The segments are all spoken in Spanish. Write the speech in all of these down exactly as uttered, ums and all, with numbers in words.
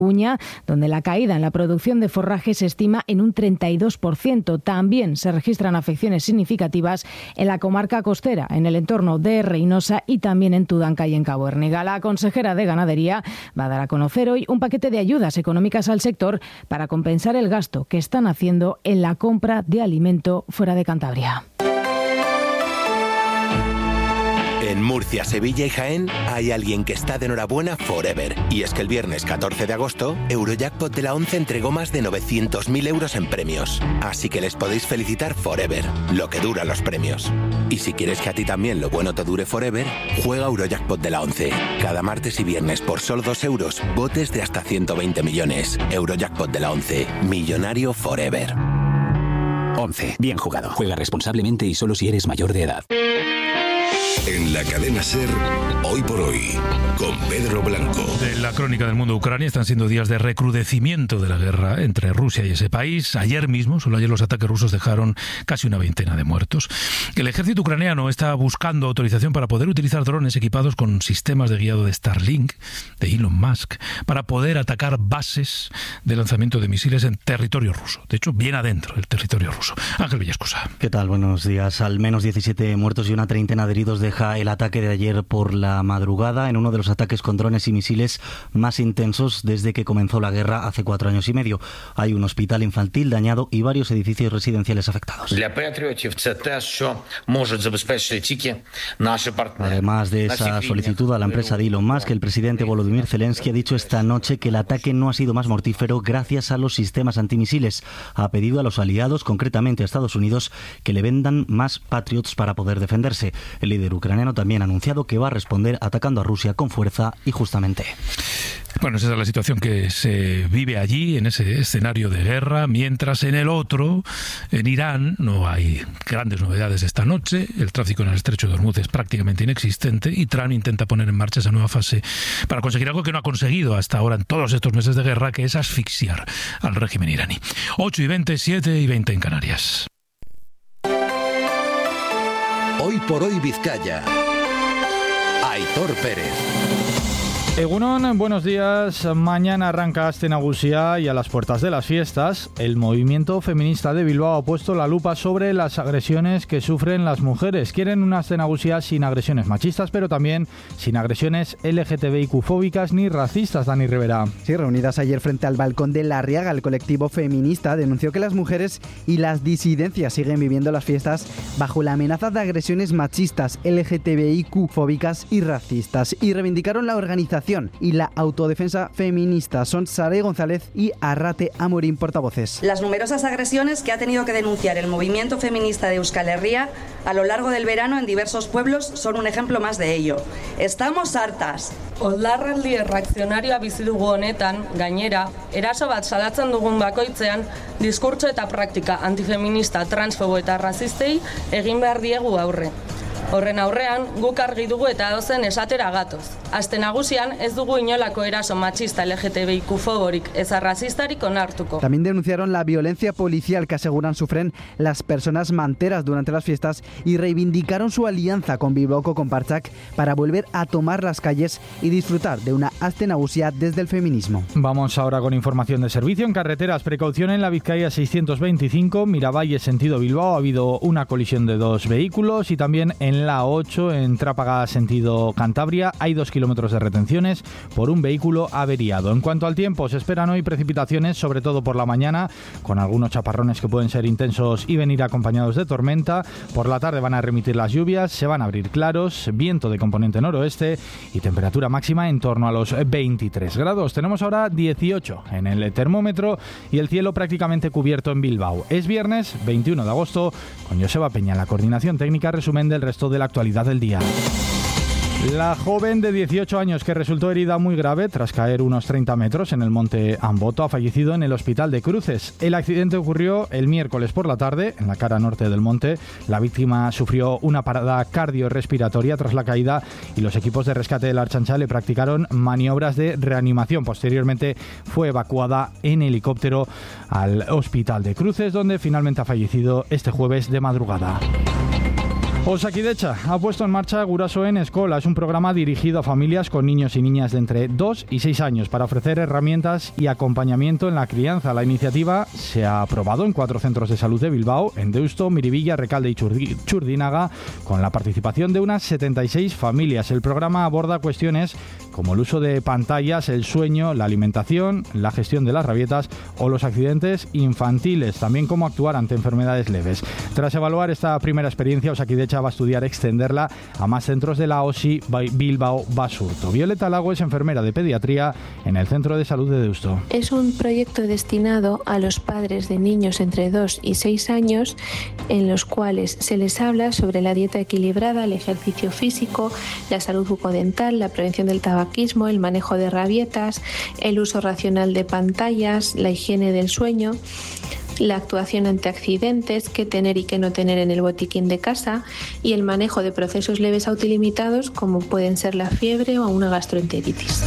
Uña, donde la caída en la producción de forraje se estima en un treinta y dos por ciento. También se registran afecciones significativas en la comarca costera, en el entorno de Reynosa y también en Tudanca y en Cabo Herniga. La consejera de Ganadería va a dar a conocer hoy un paquete de ayudas económicas al sector para compensar el gasto que están haciendo en la compra de alimento fuera de Cantabria. En Murcia, Sevilla y Jaén hay alguien que está de enhorabuena forever. Y es que el viernes catorce de agosto, Eurojackpot de la once entregó más de novecientos mil euros en premios. Así que les podéis felicitar forever, lo que dura los premios. Y si quieres que a ti también lo bueno te dure forever, juega Eurojackpot de la once. Cada martes y viernes por solo dos euros, botes de hasta ciento veinte millones. Eurojackpot de la once, millonario forever. once. Bien jugado. Juega responsablemente y solo si eres mayor de edad. En la cadena SER, Hoy por Hoy, con Pedro Blanco. De la crónica del mundo de Ucrania están siendo días de recrudecimiento de la guerra entre Rusia y ese país. Ayer mismo, solo ayer los ataques rusos dejaron casi una veintena de muertos. El ejército ucraniano está buscando autorización para poder utilizar drones equipados con sistemas de guiado de Starlink, de Elon Musk, para poder atacar bases de lanzamiento de misiles en territorio ruso. De hecho, bien adentro del territorio ruso. Ángel Villascosa. ¿Qué tal? Buenos días. Al menos diecisiete muertos y una treintena de heridos deja el ataque de ayer por la madrugada en uno de los ataques con drones y misiles más intensos desde que comenzó la guerra hace cuatro años y medio. Hay un hospital infantil dañado y varios edificios residenciales afectados. Además de esa solicitud a la empresa de Elon Musk, el presidente Volodymyr Zelensky ha dicho esta noche que el ataque no ha sido más mortífero gracias a los sistemas antimisiles. Ha pedido a los aliados, concretamente a Estados Unidos, que le vendan más Patriots para poder defenderse. El líder ucraniano también ha anunciado que va a responder atacando a Rusia con fuerza y justamente. Bueno, esa es la situación que se vive allí, en ese escenario de guerra, mientras en el otro, en Irán, no hay grandes novedades esta noche. El tráfico en el estrecho de Hormuz es prácticamente inexistente y Trump intenta poner en marcha esa nueva fase para conseguir algo que no ha conseguido hasta ahora en todos estos meses de guerra, que es asfixiar al régimen iraní. ocho y veinte, siete y veinte en Canarias. Hoy por Hoy Vizcaya. Aitor Pérez. Egunon, buenos días. Mañana arranca Aste Nagusia y a las puertas de las fiestas, el movimiento feminista de Bilbao ha puesto la lupa sobre las agresiones que sufren las mujeres. Quieren una Aste Nagusia sin agresiones machistas, pero también sin agresiones L G T B I Q-fóbicas ni racistas. Dani Rivera. Sí, reunidas ayer frente al balcón de La Arriaga, el colectivo feminista denunció que las mujeres y las disidencias siguen viviendo las fiestas bajo la amenaza de agresiones machistas, L G T B I Q-fóbicas y racistas, y reivindicaron la organización y la autodefensa feminista. Son Saray González y Arrate Amorín, portavoces. Las numerosas agresiones que ha tenido que denunciar el movimiento feminista de Euskal Herria a lo largo del verano en diversos pueblos son un ejemplo más de ello. Estamos hartas. Oldarraldi erreakzionarioa bizi dugu honetan, gainera, eraso bat salatzen dugun bakoitzean, diskurtso eta praktika antifeminista, transfobo eta razistei egin behar diegu aurre. Horren aurrean, guk argi dugu eta dozen esatera gatoz. Aste nagusian ez dugu inolako eraso machista L G T B I Q-foborik ez arrazistarik onartuko. También denunciaron la violencia policial que aseguran sufren las personas manteras durante las fiestas y reivindicaron su alianza con Bilbaoko Konpartsak para volver a tomar las calles y disfrutar de una Aste Nagusia desde el feminismo. Vamos ahora con información de servicio. En carreteras, precaución en la Vizcaya seiscientos veinticinco, Miravalle sentido Bilbao, ha habido una colisión de dos vehículos, y también en la ocho, en Trápaga sentido Cantabria, hay dos kilómetros de retenciones por un vehículo averiado. En cuanto al tiempo, se esperan hoy precipitaciones, sobre todo por la mañana, con algunos chaparrones que pueden ser intensos y venir acompañados de tormenta. Por la tarde van a remitir las lluvias, se van a abrir claros, viento de componente noroeste y temperatura máxima en torno a los veintitrés grados. Tenemos ahora dieciocho en el termómetro y el cielo prácticamente cubierto en Bilbao. Es viernes veintiuno de agosto, con Joseba Peña en la coordinación técnica. Resumen del resto de la actualidad del día. La joven de dieciocho años que resultó herida muy grave tras caer unos treinta metros en el monte Amboto ha fallecido en el hospital de Cruces. El accidente ocurrió el miércoles por la tarde en la cara norte del monte. La víctima sufrió una parada cardiorrespiratoria tras la caída y los equipos de rescate de la Ertzaintza le practicaron maniobras de reanimación. Posteriormente fue evacuada en helicóptero al hospital de Cruces, donde finalmente ha fallecido este jueves de madrugada. Osakidecha ha puesto en marcha Gurasoen Eskola. Es un programa dirigido a familias con niños y niñas de entre dos y seis años para ofrecer herramientas y acompañamiento en la crianza. La iniciativa se ha aprobado en cuatro centros de salud de Bilbao, en Deusto, Miribilla, Recalde y Churdínaga, con la participación de unas setenta y seis familias. El programa aborda cuestiones como el uso de pantallas, el sueño, la alimentación, la gestión de las rabietas o los accidentes infantiles, también cómo actuar ante enfermedades leves. Tras evaluar esta primera experiencia, Osakidecha va a estudiar extenderla a más centros de la O S I Bilbao Basurto. Violeta Lago es enfermera de pediatría en el Centro de Salud de Deusto. Es un proyecto destinado a los padres de niños entre dos y seis años, en los cuales se les habla sobre la dieta equilibrada, el ejercicio físico, la salud bucodental, la prevención del tabaquismo, el manejo de rabietas, el uso racional de pantallas, la higiene del sueño, la actuación ante accidentes, qué tener y qué no tener en el botiquín de casa y el manejo de procesos leves autolimitados como pueden ser la fiebre o una gastroenteritis.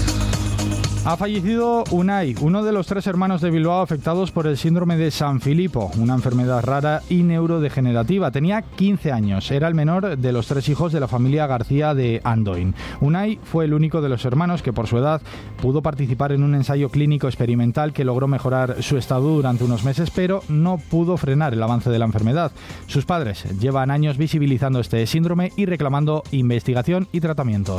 Ha fallecido Unai, uno de los tres hermanos de Bilbao afectados por el síndrome de San Filipo, una enfermedad rara y neurodegenerativa. Tenía quince años, era el menor de los tres hijos de la familia García de Andoin. Unai fue el único de los hermanos que por su edad pudo participar en un ensayo clínico experimental que logró mejorar su estado durante unos meses, pero no pudo frenar el avance de la enfermedad. Sus padres llevan años visibilizando este síndrome y reclamando investigación y tratamientos.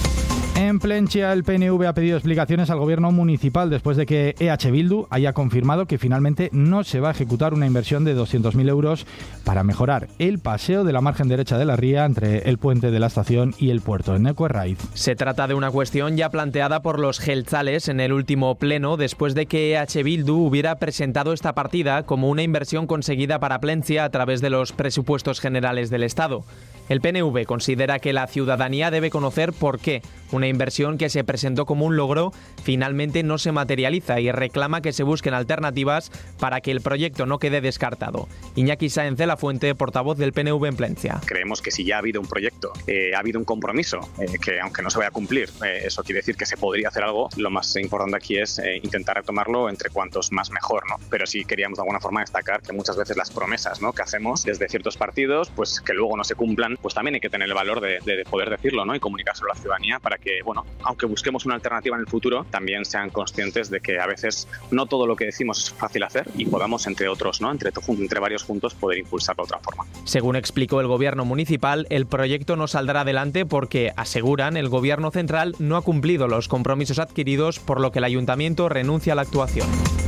En Plentzia, el P N V ha pedido explicaciones al gobierno municipal después de que E H Bildu haya confirmado que finalmente no se va a ejecutar una inversión de doscientos mil euros para mejorar el paseo de la margen derecha de la ría entre el puente de la estación y el puerto en Necoerraiz. Se trata de una cuestión ya planteada por los jeltzales en el último pleno después de que E H Bildu hubiera presentado esta partida como una inversión conseguida para Plentzia a través de los presupuestos generales del Estado. El P N V considera que la ciudadanía debe conocer por qué una inversión que se presentó como un logro finalmente no se materializa y reclama que se busquen alternativas para que el proyecto no quede descartado. Iñaki Sáenz de la Fuente, portavoz del P N V en Plentzia. Creemos que si ya ha habido un proyecto, eh, ha habido un compromiso, eh, que aunque no se vaya a cumplir, eh, eso quiere decir que se podría hacer algo. Lo más importante aquí es eh, intentar retomarlo entre cuantos más mejor, ¿no? Pero sí queríamos de alguna forma destacar que muchas veces las promesas, ¿no?, que hacemos desde ciertos partidos, pues que luego no se cumplan, pues también hay que tener el valor de, de poder decirlo, ¿no?, y comunicárselo a la ciudadanía para que, bueno, aunque busquemos una alternativa en el futuro, también sean conscientes de que a veces no todo lo que decimos es fácil hacer y podamos, entre otros, ¿no?, entre, entre varios juntos, poder impulsarlo de otra forma. Según explicó el gobierno municipal, el proyecto no saldrá adelante porque, aseguran, el gobierno central no ha cumplido los compromisos adquiridos, por lo que el ayuntamiento renuncia a la actuación.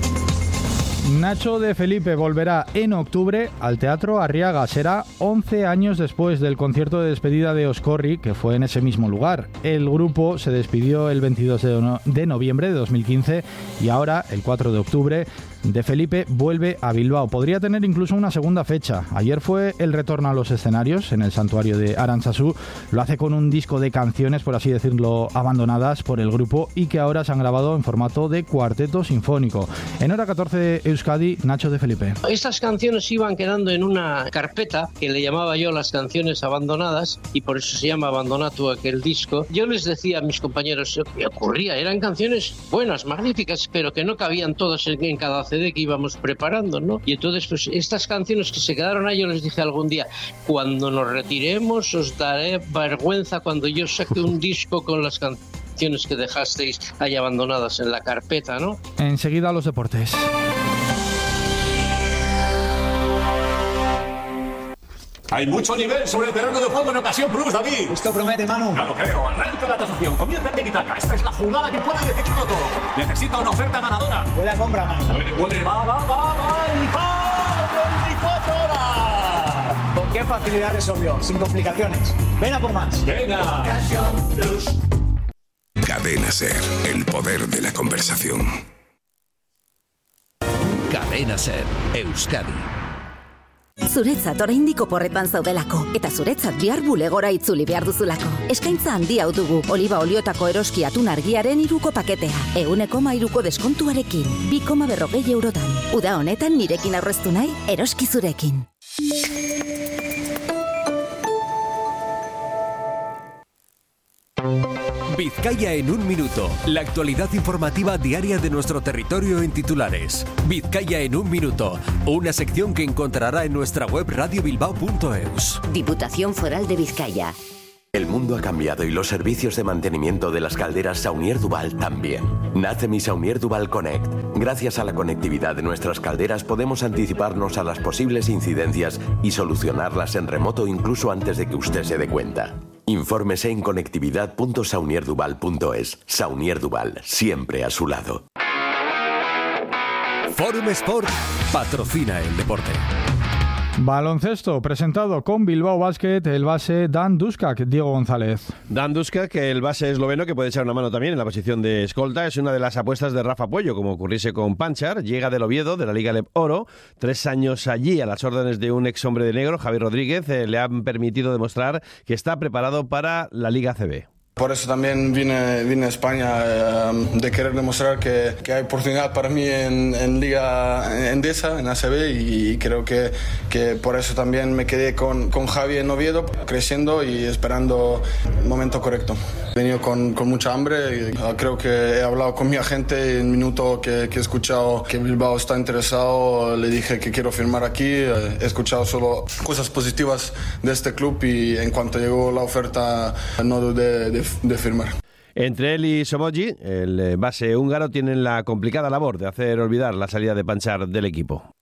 Nacho de Felipe volverá en octubre al Teatro Arriaga. Será once años después del concierto de despedida de Oscorri, que fue en ese mismo lugar. El grupo se despidió el veintidós de noviembre de dos mil quince y ahora, el cuatro de octubre, de Felipe vuelve a Bilbao. Podría tener incluso una segunda fecha. Ayer fue el retorno a los escenarios en el santuario de Arantzazú. Lo hace con un disco de canciones, por así decirlo, abandonadas por el grupo y que ahora se han grabado en formato de cuarteto sinfónico. En Hora catorce Euskadi, Nacho de Felipe. Estas canciones iban quedando en una carpeta que le llamaba yo las canciones abandonadas y por eso se llama Abandonatu aquel disco. Yo les decía a mis compañeros ¿qué ocurría? Eran canciones buenas, magníficas, pero que no cabían todas en, en cada C D que íbamos preparando, ¿no? Y entonces, pues estas canciones que se quedaron ahí, yo les dije algún día, cuando nos retiremos os daré vergüenza cuando yo saque un disco con las canciones que dejasteis ahí abandonadas en la carpeta, ¿no? Enseguida los deportes. Hay mucho nivel sobre el terreno de juego en Ocasión Plus, David. Esto promete, Manu. Ya lo creo. Arranca la tasación. Comienza el tiki-taka. Esta es la jugada que puede decidirlo todo. Necesita una oferta ganadora. Buena compra, Manu. Puede, puede. Va, va, va, va. ¡Y va! veinticuatro horas. ¿Con qué facilidad resolvió? Sin complicaciones. Ven a por más. Venga. Ocasión Plus. Cadena SER. El poder de la conversación. Cadena SER. Euskadi. Zuretzat oraindik oporretan zaudelako, eta zuretzat bihar bulegora itzuli behar duzulako. Eskaintza handia dugu, oliba oliotako eroski atun argiaren iruko paketea. Euneko mairuko deskontuarekin, bi koma berrogei eurotan. Uda honetan nirekin aurreztu nahi, eroski zurekin. Vizcaya en un minuto. La actualidad informativa diaria de nuestro territorio en titulares. Vizcaya en un minuto. Una sección que encontrará en nuestra web radio bilbao punto eus. Diputación Foral de Vizcaya. El mundo ha cambiado y los servicios de mantenimiento de las calderas Saunier Duval también. Nace mi Saunier Duval Connect. Gracias a la conectividad de nuestras calderas podemos anticiparnos a las posibles incidencias y solucionarlas en remoto incluso antes de que usted se dé cuenta. Infórmese en conectividad punto saunier duval punto es. Saunier Duval, siempre a su lado. Forum Sport patrocina el deporte. Baloncesto, presentado con Bilbao Basket, el base Dan Duškak, Diego González. Dan Duškak, el base esloveno que puede echar una mano también en la posición de escolta, es una de las apuestas de Rafa Puello, como ocurriese con Panchar. Llega del Oviedo, de la Liga Leb Oro, tres años allí a las órdenes de un ex hombre de negro, Javi Rodríguez, eh, le han permitido demostrar que está preparado para la Liga A C B. Por eso también vine, vine a España, eh, de querer demostrar que, que hay oportunidad para mí en, en Liga Endesa, en A C B, y creo que, que por eso también me quedé con, con Javi en Oviedo, creciendo y esperando el momento correcto. He venido con, con mucha hambre, y creo que he hablado con mi agente en el minuto que, que he escuchado que Bilbao está interesado, le dije que quiero firmar aquí, he escuchado solo cosas positivas de este club y en cuanto llegó la oferta no dudé de de firmar. Entre él y Somoji, el base húngaro, tienen la complicada labor de hacer olvidar la salida de Panchar del equipo.